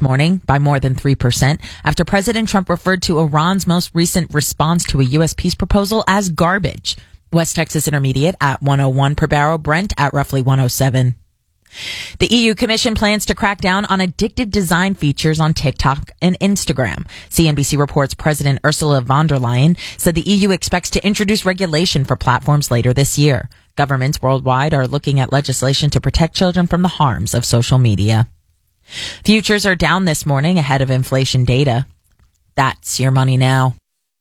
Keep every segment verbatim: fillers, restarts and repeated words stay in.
morning by more than three percent after President Trump referred to Iran's most recent response to a U S peace proposal as garbage. West Texas Intermediate at one oh one per barrel, Brent at roughly one oh seven. The E U Commission plans to crack down on addictive design features on TikTok and Instagram. C N B C reports President Ursula von der Leyen said the E U expects to introduce regulation for platforms later this year. Governments worldwide are looking at legislation to protect children from the harms of social media. Futures are down this morning ahead of inflation data. That's your money now.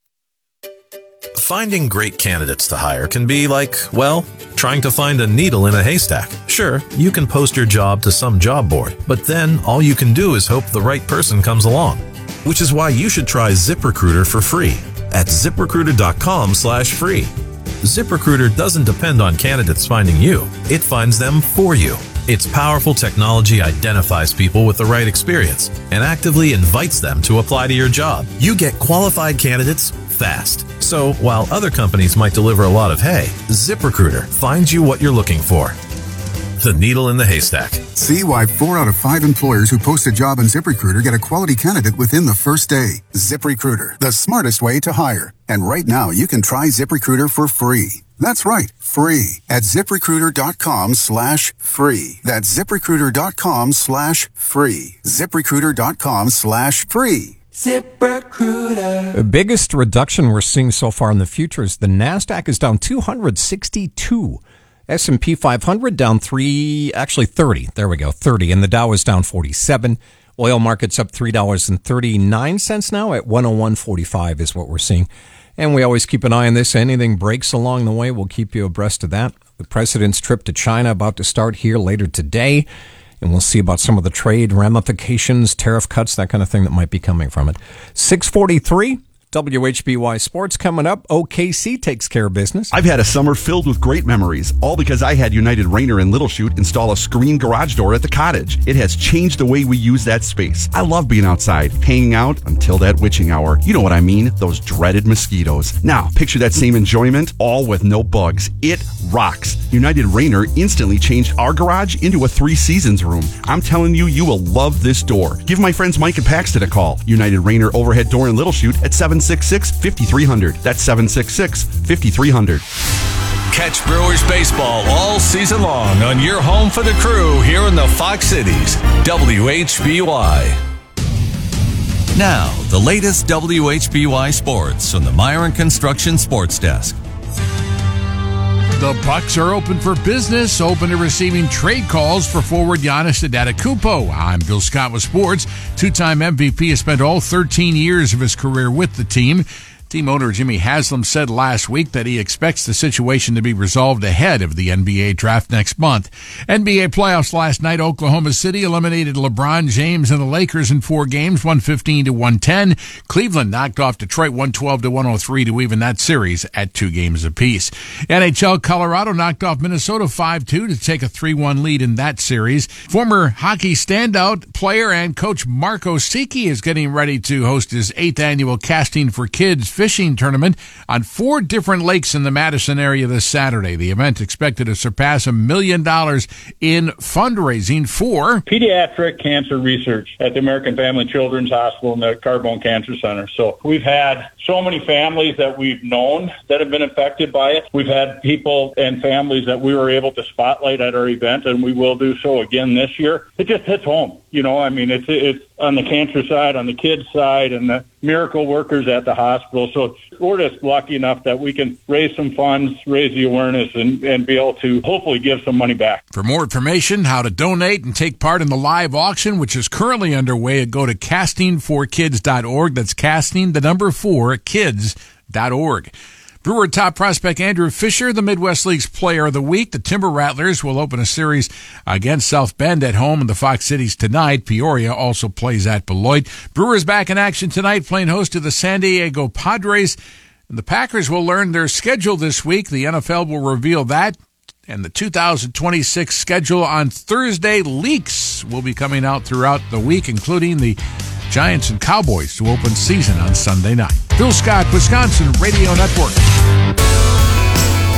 Finding great candidates to hire can be like, well, trying to find a needle in a haystack. Sure, you can post your job to some job board, but then all you can do is hope the right person comes along. Which is why you should try ZipRecruiter for free at ZipRecruiter.com slash free. ZipRecruiter doesn't depend on candidates finding you. It finds them for you. Its powerful technology identifies people with the right experience and actively invites them to apply to your job. You get qualified candidates fast. So while other companies might deliver a lot of hay, ZipRecruiter finds you what you're looking for. The needle in the haystack. See why four out of five employers who post a job on ZipRecruiter get a quality candidate within the first day. ZipRecruiter, the smartest way to hire. And right now, you can try ZipRecruiter for free. That's right, free at ZipRecruiter.com slash free. That's ZipRecruiter.com slash free. ZipRecruiter.com slash free. ZipRecruiter. The biggest reduction we're seeing so far in the futures, the NASDAQ is down two hundred sixty-two. S and P five hundred down three, actually thirty. There we go, thirty. And the Dow is down forty-seven. Oil market's up three dollars and thirty-nine cents now at one oh one forty-five is what we're seeing. And we always keep an eye on this. Anything breaks along the way, we'll keep you abreast of that. The president's trip to China about to start here later today. And we'll see about some of the trade ramifications, tariff cuts, that kind of thing that might be coming from it. six forty-three. W H B Y Sports coming up. O K C takes care of business. I've had a summer filled with great memories, all because I had United Rayner in Little Chute install a screen garage door at the cottage. It has changed the way we use that space. I love being outside, hanging out until that witching hour. You know what I mean, those dreaded mosquitoes. Now, picture that same enjoyment, all with no bugs. It rocks. United Rayner instantly changed our garage into a three seasons room. I'm telling you, you will love this door. Give my friends Mike and Paxton a call. United Rayner overhead door in Little Chute at seven six six, five three zero zero. That's seven six six, five three zero zero. Catch Brewers baseball all season long on your home for the crew here in the Fox Cities. W H B Y. Now, the latest W H B Y sports from the Myron Construction Sports Desk. The Bucks are open for business, open to receiving trade calls for forward Giannis Antetokounmpo. I'm Bill Scott with sports. Two-time M V P has spent all thirteen years of his career with the team. Team owner Jimmy Haslam said last week that he expects the situation to be resolved ahead of the N B A draft next month. N B A playoffs last night, Oklahoma City eliminated LeBron James and the Lakers in four games, one fifteen to one ten. Cleveland knocked off Detroit one twelve to one oh three to even that series at two games apiece. N H L Colorado knocked off Minnesota five two to take a three one lead in that series. Former hockey standout player and coach Marco Sicchi is getting ready to host his eighth annual Casting for Kids fishing tournament on four different lakes in the Madison area this Saturday. The event expected to surpass a million dollars in fundraising for pediatric cancer research at the American Family Children's Hospital and the Carbone Cancer Center. So we've had so many families that we've known that have been affected by it. We've had people and families that we were able to spotlight at our event, and we will do so again this year. It just hits home. You know, I mean, it's it's on the cancer side, on the kids side, and the miracle workers at the hospital. So we're just lucky enough that we can raise some funds, raise the awareness, and, and be able to hopefully give some money back. For more information, how to donate and take part in the live auction, which is currently underway, go to casting for kids dot org. That's casting, the number four, kids dot org. Brewer top prospect Andrew Fisher, the Midwest League's Player of the Week. The Timber Rattlers will open a series against South Bend at home in the Fox Cities tonight. Peoria also plays at Beloit. Brewers back in action tonight, playing host to the San Diego Padres. And the Packers will learn their schedule this week. The N F L will reveal that. And the two thousand twenty-six schedule on Thursday. Leaks will be coming out throughout the week, including the Giants and Cowboys to open season on Sunday night. Bill Scott, Wisconsin Radio Network.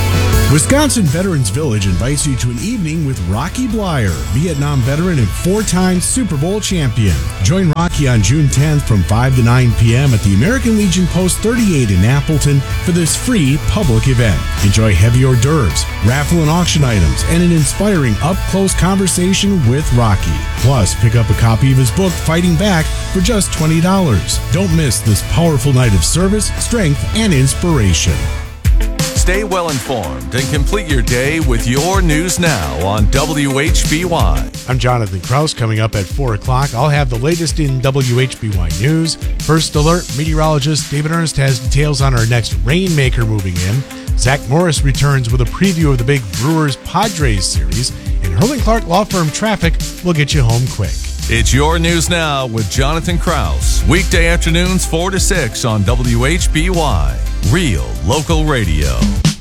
Wisconsin Veterans Village invites you to an evening with Rocky Blyer, Vietnam veteran and four-time Super Bowl champion. Join Rocky on June tenth from five to nine p.m. at the American Legion Post thirty-eight in Appleton for this free public event. Enjoy heavy hors d'oeuvres, raffle and auction items, and an inspiring up-close conversation with Rocky. Plus, pick up a copy of his book, Fighting Back, for just twenty dollars. Don't miss this powerful night of service, strength, and inspiration. Stay well informed and complete your day with your news now on W H B Y. I'm Jonathan Kraus. Coming up at four o'clock, I'll have the latest in W H B Y news. First alert, meteorologist David Ernst has details on our next Rainmaker moving in. Zach Morris returns with a preview of the big Brewers-Padres series. And Hurling Clark Law Firm Traffic will get you home quick. It's your news now with Jonathan Kraus. Weekday afternoons four to six on W H B Y. Real local radio.